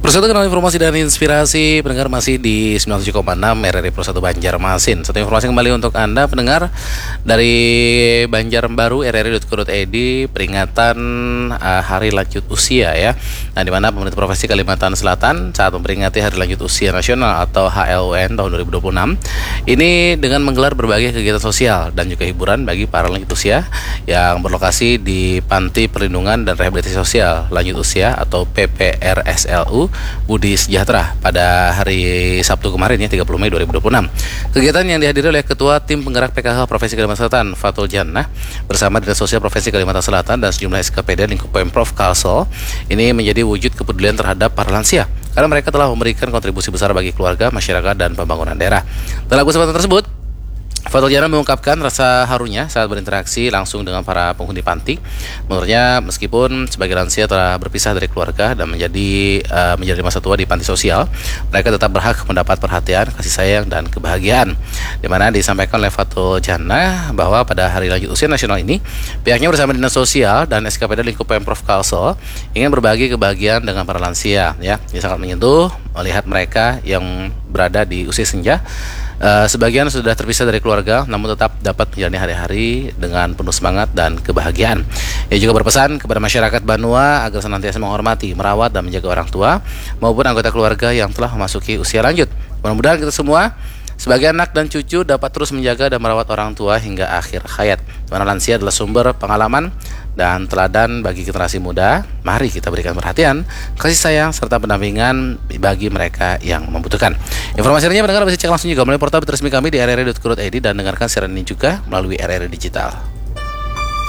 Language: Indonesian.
Persatu Kenal Informasi dan Inspirasi, pendengar masih di 97,6 RRI Pro 1 Banjarmasin. Satu informasi kembali untuk Anda pendengar dari Banjarbaru, rri.co.id, peringatan Hari Lanjut Usia ya. Nah, di mana pemerintah Provinsi Kalimantan Selatan saat memperingati Hari Lanjut Usia Nasional atau HLUN tahun 2026 ini dengan menggelar berbagai kegiatan sosial dan juga hiburan bagi para lanjut usia yang berlokasi di Panti Perlindungan dan Rehabilitasi Sosial Lanjut Usia atau PPRSLU Budi Sejahtera pada hari Sabtu kemarin ya, 30 Mei 2026. Kegiatan yang dihadiri oleh Ketua Tim Penggerak PKH Provinsi Kalimantan Selatan Fatul Jannah bersama Dinas Sosial Provinsi Kalimantan Selatan dan sejumlah SKPD lingkup Pemprov Kalsel ini menjadi wujud kepedulian terhadap para lansia karena mereka telah memberikan kontribusi besar bagi keluarga, masyarakat, dan pembangunan daerah. Dalam kesempatan tersebut, Fatul Jannah mengungkapkan rasa harunya saat berinteraksi langsung dengan para penghuni panti. Menurutnya, meskipun sebagai lansia telah berpisah dari keluarga dan menjadi masa tua di panti sosial, mereka tetap berhak mendapat perhatian, kasih sayang, dan kebahagiaan. Di mana disampaikan oleh Fatul Jannah bahwa pada Hari Lanjut Usia Nasional ini, pihaknya bersama Dinas Sosial dan SKPD lingkup Pemprov Kalsel ingin berbagi kebahagiaan dengan para lansia. Ya, ini sangat menyentuh melihat mereka yang berada di usia senja. Sebagian sudah terpisah dari keluarga, namun tetap dapat menjalani hari-hari dengan penuh semangat dan kebahagiaan. Ia juga berpesan kepada masyarakat Banua agar senantiasa menghormati, merawat, dan menjaga orang tua maupun anggota keluarga yang telah memasuki usia lanjut. Mudah-mudahan kita semua sebagai anak dan cucu dapat terus menjaga dan merawat orang tua hingga akhir hayat. Karena lansia adalah sumber pengalaman dan teladan bagi generasi muda. Mari kita berikan perhatian, kasih sayang, serta pendampingan bagi mereka yang membutuhkan. Informasi lainnya pendengar bisa cek langsung juga melalui portal resmi kami di rri.co.id dan dengarkan siaran ini juga melalui RRI Digital.